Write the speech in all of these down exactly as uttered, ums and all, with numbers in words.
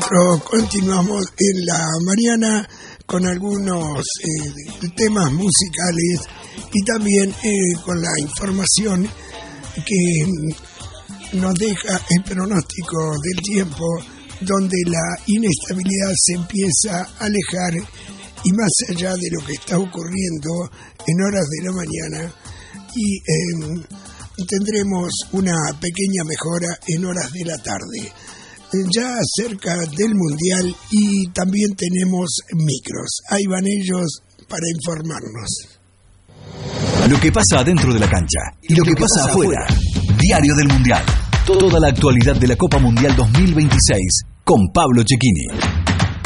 nosotros continuamos en la mañana con algunos eh, temas musicales y también eh, con la información que nos deja el pronóstico del tiempo, donde la inestabilidad se empieza a alejar y más allá de lo que está ocurriendo en horas de la mañana, y eh, tendremos una pequeña mejora en horas de la tarde, ya cerca del Mundial, y también tenemos micros. Ahí van ellos para informarnos. Lo que pasa adentro de la cancha y lo que pasa afuera. Diario del Mundial. Toda la actualidad de la Copa Mundial dos mil veintiséis con Pablo Cecchini.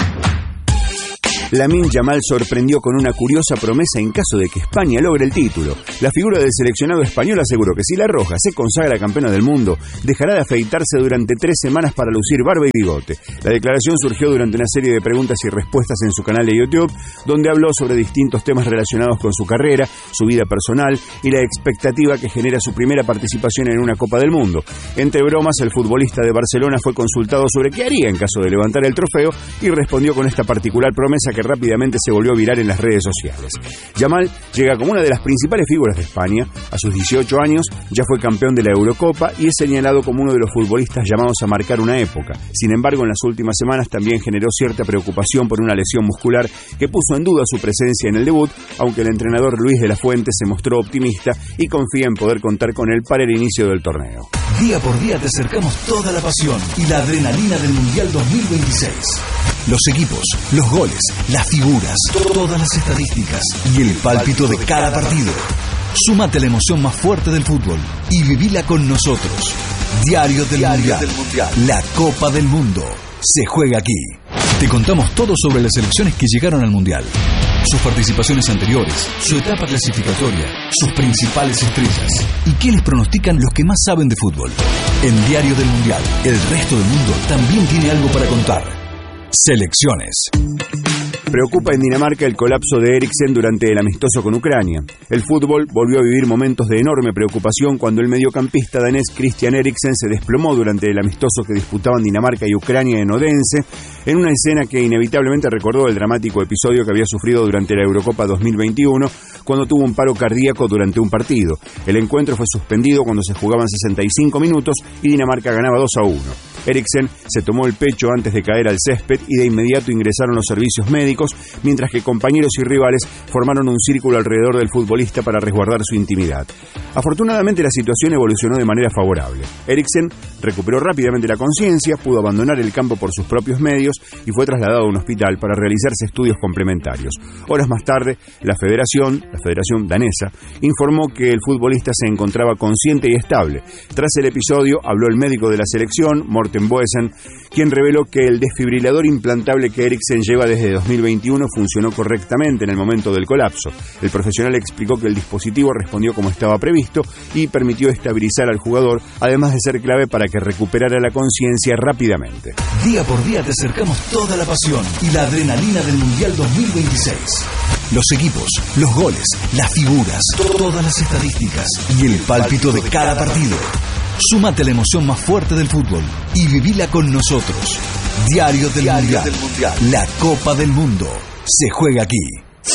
Lamine Yamal sorprendió con una curiosa promesa en caso de que España logre el título. La figura del seleccionado español aseguró que si la Roja se consagra campeona del mundo, dejará de afeitarse durante tres semanas para lucir barba y bigote. La declaración surgió durante una serie de preguntas y respuestas en su canal de YouTube, donde habló sobre distintos temas relacionados con su carrera, su vida personal y la expectativa que genera su primera participación en una Copa del Mundo. Entre bromas, el futbolista de Barcelona fue consultado sobre qué haría en caso de levantar el trofeo y respondió con esta particular promesa que rápidamente se volvió viral en las redes sociales. Yamal llega como una de las principales figuras de España. A sus dieciocho años ya fue campeón de la Eurocopa y es señalado como uno de los futbolistas llamados a marcar una época. Sin embargo, en las últimas semanas también generó cierta preocupación por una lesión muscular que puso en duda su presencia en el debut, aunque el entrenador Luis de la Fuente se mostró optimista y confía en poder contar con él para el inicio del torneo. Día por día te acercamos toda la pasión y la adrenalina del Mundial dos mil veintiséis. Los equipos, los goles, las figuras, todas las estadísticas y el pálpito de cada partido. Súmate a la emoción más fuerte del fútbol y vivila con nosotros. Diario del, Diario Mundial. del Mundial. La Copa del Mundo se juega aquí. Te contamos todo sobre las selecciones que llegaron al Mundial, sus participaciones anteriores, su etapa clasificatoria, sus principales estrellas y qué les pronostican los que más saben de fútbol. En Diario del Mundial, el resto del mundo también tiene algo para contar. Selecciones. Preocupa en Dinamarca el colapso de Eriksen durante el amistoso con Ucrania. El fútbol volvió a vivir momentos de enorme preocupación cuando el mediocampista danés Christian Eriksen se desplomó durante el amistoso que disputaban Dinamarca y Ucrania en Odense, en una escena que inevitablemente recordó el dramático episodio que había sufrido durante la Eurocopa dos mil veintiuno, cuando tuvo un paro cardíaco durante un partido. El encuentro fue suspendido cuando se jugaban sesenta y cinco minutos y Dinamarca ganaba dos a uno. Eriksen se tomó el pecho antes de caer al césped y de inmediato ingresaron los servicios médicos, mientras que compañeros y rivales formaron un círculo alrededor del futbolista para resguardar su intimidad. Afortunadamente la situación evolucionó de manera favorable. Eriksen recuperó rápidamente la conciencia, pudo abandonar el campo por sus propios medios y fue trasladado a un hospital para realizarse estudios complementarios. Horas más tarde, la federación, la Federación Danesa, informó que el futbolista se encontraba consciente y estable. Tras el episodio, habló el médico de la selección, Morten Boesen, quien reveló que el desfibrilador implantable que Eriksen lleva desde dos mil veintiuno funcionó correctamente en el momento del colapso. El profesional explicó que el dispositivo respondió como estaba previsto y permitió estabilizar al jugador, además de ser clave para que recuperara la conciencia rápidamente. Día por día te acercamos toda la pasión y la adrenalina del Mundial dos mil veintiséis. Los equipos, los goles, las figuras, todas las estadísticas y el pálpito de cada partido. Súmate a la emoción más fuerte del fútbol y vivila con nosotros. Diario del, Diario Mundial. del Mundial. La Copa del Mundo se juega aquí.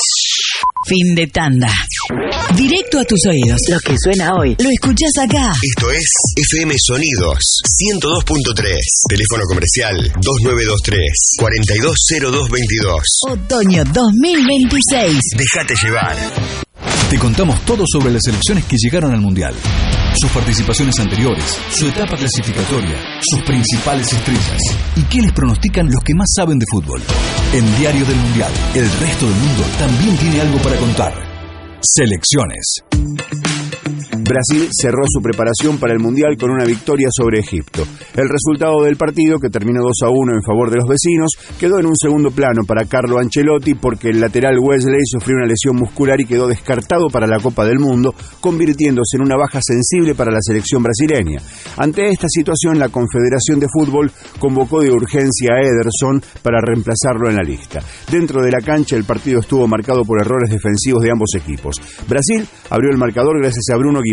Fin de tanda. Directo a tus oídos. Lo que suena hoy lo escuchás acá. Esto es F M Sonidos ciento dos punto tres. Teléfono comercial dos nueve dos tres, cuatro dos cero dos veintidós. Otoño dos mil veintiséis. Déjate llevar. Te contamos todo sobre las selecciones que llegaron al Mundial, sus participaciones anteriores, su etapa clasificatoria, sus principales estrellas y qué les pronostican los que más saben de fútbol. En Diario del Mundial, el resto del mundo también tiene algo para contar. Selecciones. Brasil cerró su preparación para el Mundial con una victoria sobre Egipto. El resultado del partido, que terminó dos a uno en favor de los vecinos, quedó en un segundo plano para Carlo Ancelotti porque el lateral Wesley sufrió una lesión muscular y quedó descartado para la Copa del Mundo, convirtiéndose en una baja sensible para la selección brasileña. Ante esta situación, la Confederación de Fútbol convocó de urgencia a Ederson para reemplazarlo en la lista. Dentro de la cancha, el partido estuvo marcado por errores defensivos de ambos equipos. Brasil abrió el marcador gracias a Bruno Guimaraes,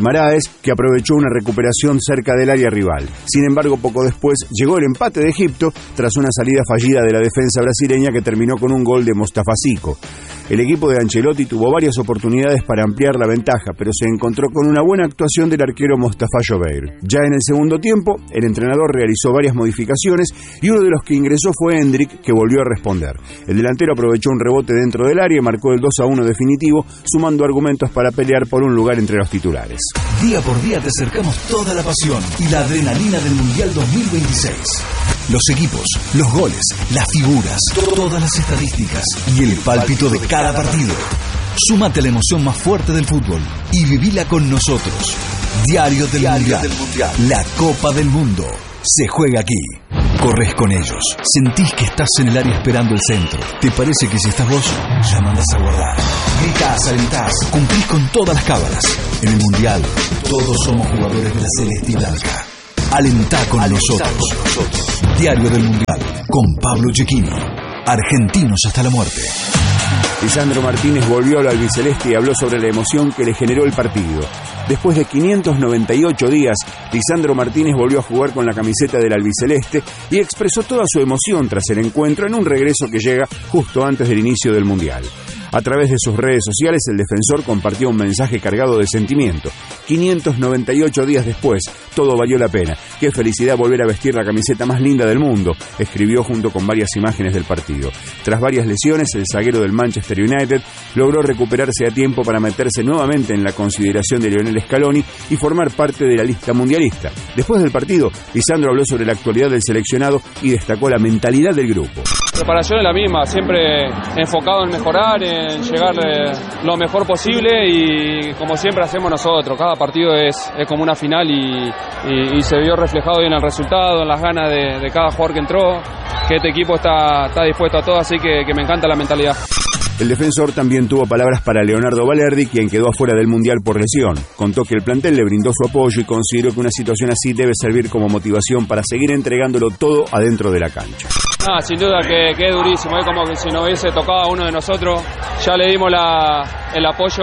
Guimaraes, que aprovechó una recuperación cerca del área rival. Sin embargo, poco después llegó el empate de Egipto tras una salida fallida de la defensa brasileña que terminó con un gol de Mostafa Zico. El equipo de Ancelotti tuvo varias oportunidades para ampliar la ventaja, pero se encontró con una buena actuación del arquero Mostafa Joveir. Ya en el segundo tiempo, el entrenador realizó varias modificaciones y uno de los que ingresó fue Hendrik, que volvió a responder. El delantero aprovechó un rebote dentro del área y marcó el dos a uno definitivo, sumando argumentos para pelear por un lugar entre los titulares. Día por día te acercamos toda la pasión y la adrenalina del Mundial dos mil veintiséis. Los equipos, los goles, las figuras, todas las estadísticas y el pálpito de cada partido. Súmate a la emoción más fuerte del fútbol y vivila con nosotros. Diario del, Diario mundial. del Mundial. La Copa del Mundo se juega aquí. Corres con ellos. Sentís que estás en el área esperando el centro. ¿Te parece que si estás vos, ya mandas a guardar? Gritás, alentás, cumplís con todas las cábalas. En el Mundial, todos somos jugadores de la Celeste y Blanca. Alentá con, Alentá nosotros. con nosotros. Diario del Mundial, con Pablo Cecchini. Argentinos hasta la muerte. Lisandro Martínez volvió al albiceleste y habló sobre la emoción que le generó el partido. Después de quinientos noventa y ocho días, Lisandro Martínez volvió a jugar con la camiseta del albiceleste y expresó toda su emoción tras el encuentro en un regreso que llega justo antes del inicio del Mundial. A través de sus redes sociales, el defensor compartió un mensaje cargado de sentimiento. quinientos noventa y ocho días después, todo valió la pena. Qué felicidad volver a vestir la camiseta más linda del mundo, escribió junto con varias imágenes del partido. Tras varias lesiones, el zaguero del Manchester United logró recuperarse a tiempo para meterse nuevamente en la consideración de Lionel Scaloni y formar parte de la lista mundialista. Después del partido, Lisandro habló sobre la actualidad del seleccionado y destacó la mentalidad del grupo. La preparación es la misma, siempre enfocado en mejorar, en llegar eh, lo mejor posible y como siempre hacemos nosotros. Cada partido es, es como una final y, y, y se vio reflejado en el resultado, en las ganas de, de cada jugador que entró, que este equipo está, está dispuesto a todo, así que, que me encanta la mentalidad. El defensor también tuvo palabras para Leonardo Balerdi, quien quedó afuera del Mundial por lesión. Contó que el plantel le brindó su apoyo y consideró que una situación así debe servir como motivación para seguir entregándolo todo adentro de la cancha. Ah, sin duda que, que es durísimo, es como que si nos hubiese tocado a uno de nosotros. Ya le dimos la, el apoyo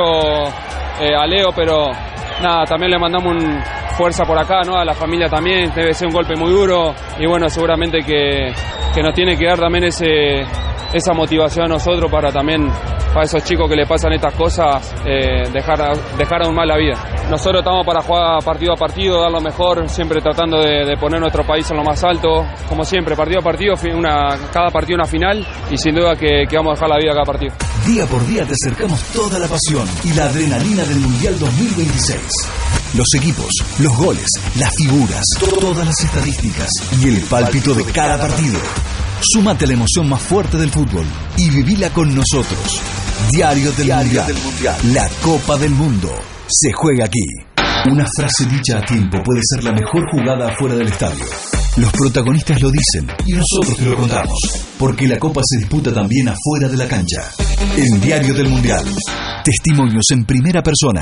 eh, a Leo, pero nada, también le mandamos un fuerza por acá, ¿no? A la familia también, debe ser un golpe muy duro y bueno, seguramente que, que nos tiene que dar también ese... esa motivación a nosotros para también, para esos chicos que le pasan estas cosas, eh, dejar, dejar aún más la vida. Nosotros estamos para jugar partido a partido, dar lo mejor, siempre tratando de, de poner nuestro país en lo más alto, como siempre, partido a partido, una, cada partido una final y sin duda que, que vamos a dejar la vida cada partido. Día por día te acercamos toda la pasión y la adrenalina del Mundial dos mil veintiséis. Los equipos, los goles, las figuras, todas las estadísticas y el pálpito de cada partido. Súmate a la emoción más fuerte del fútbol y vivila con nosotros. Diario del, Diario mundial. del Mundial. La Copa del Mundo se juega aquí. Una frase dicha a tiempo puede ser la mejor jugada afuera del estadio. Los protagonistas lo dicen y nosotros te lo contamos, porque la Copa se disputa también afuera de la cancha. El Diario del Mundial. Testimonios en primera persona.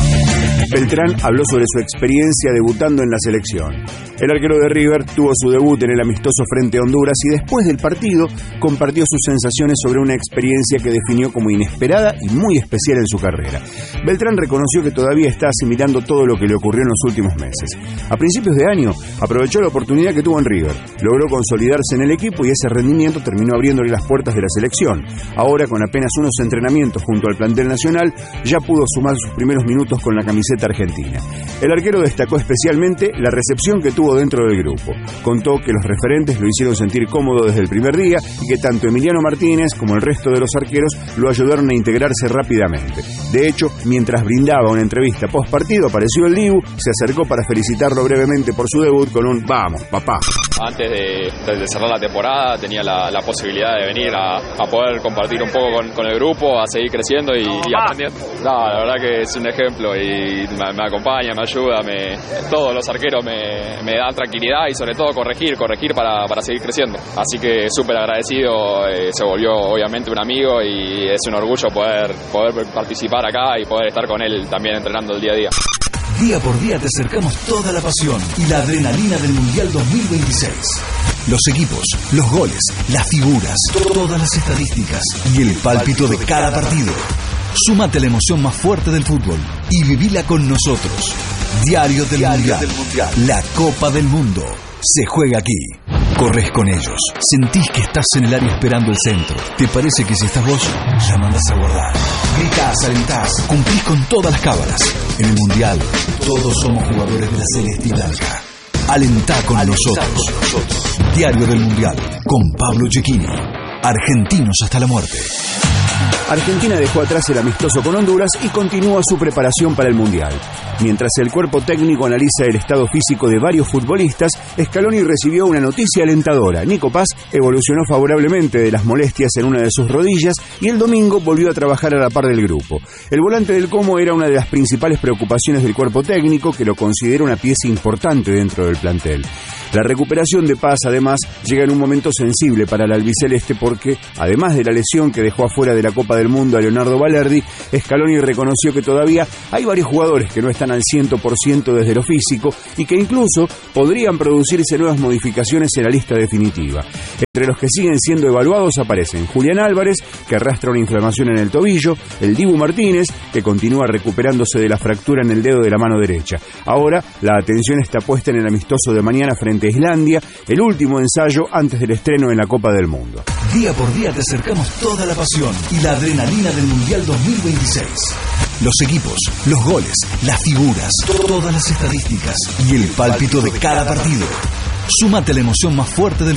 Beltrán habló sobre su experiencia debutando en la selección. El arquero de River tuvo su debut en el amistoso frente a Honduras y después del partido compartió sus sensaciones sobre una experiencia que definió como inesperada y muy especial en su carrera. Beltrán reconoció que todavía está asimilando todo lo que le ocurrió en los últimos meses. A principios de año aprovechó la oportunidad que tuvo en River, logró consolidarse en el equipo y ese rendimiento terminó abriéndole las puertas de la selección. Ahora, con apenas unos entrenamientos junto al plantel nacional, ya pudo sumar sus primeros minutos con la camiseta argentina. El arquero destacó especialmente la recepción que tuvo dentro del grupo. Contó que los referentes lo hicieron sentir cómodo desde el primer día y que tanto Emiliano Martínez como el resto de los arqueros lo ayudaron a integrarse rápidamente. De hecho, mientras brindaba una entrevista post partido, apareció el Dibu, se acercó para felicitarlo brevemente por su debut con un "vamos, papá". Antes de, de cerrar la temporada tenía la, la posibilidad de venir a, a poder compartir un poco con, con el grupo, a seguir creciendo y, y aprendiendo. No, la verdad que es un ejemplo y me, me acompaña, me ayuda, me, todos los arqueros me, me dan tranquilidad y sobre todo corregir, corregir para, para seguir creciendo. Así que súper agradecido, eh, se volvió obviamente un amigo y es un orgullo poder, poder participar acá y poder estar con él también entrenando el día a día. Día por día te acercamos toda la pasión y la adrenalina del Mundial dos mil veintiséis. Los equipos, los goles, las figuras, todas las estadísticas y el pálpito de cada partido. Súmate a la emoción más fuerte del fútbol y vivila con nosotros. Diario del, Diario mundial. del Mundial. La Copa del Mundo se juega aquí. Corres con ellos. Sentís que estás en el área esperando el centro. Te parece que si estás vos, ya mandás a guardar. Gritás, alentás, cumplís con todas las cábalas. En el Mundial, todos somos jugadores de la Celeste y Blanca. Alentá con, Alentá nosotros. con nosotros. Diario del Mundial, con Pablo Cecchini. Argentinos hasta la muerte. Argentina dejó atrás el amistoso con Honduras y continúa su preparación para el Mundial. Mientras el cuerpo técnico analiza el estado físico de varios futbolistas, Scaloni recibió una noticia alentadora. Nico Paz evolucionó favorablemente de las molestias en una de sus rodillas y el domingo volvió a trabajar a la par del grupo. El volante del Como era una de las principales preocupaciones del cuerpo técnico, que lo considera una pieza importante dentro del plantel. La recuperación de Paz, además, llega en un momento sensible para el albiceleste porque, además de la lesión que dejó afuera de la Copa del Mundo a Leonardo Balerdi, Scaloni reconoció que todavía hay varios jugadores que no están al cien por ciento desde lo físico y que incluso podrían producirse nuevas modificaciones en la lista definitiva. Entre los que siguen siendo evaluados aparecen Julián Álvarez, que arrastra una inflamación en el tobillo, el Dibu Martínez, que continúa recuperándose de la fractura en el dedo de la mano derecha. Ahora, la atención está puesta en el amistoso de mañana frente a Islandia, el último ensayo antes del estreno en la Copa del Mundo. Día por día te acercamos toda la pasión y la adrenalina del Mundial dos mil veintiséis. Los equipos, los goles, las figuras, todas las estadísticas y el pálpito de cada partido. Súmate a la emoción más fuerte del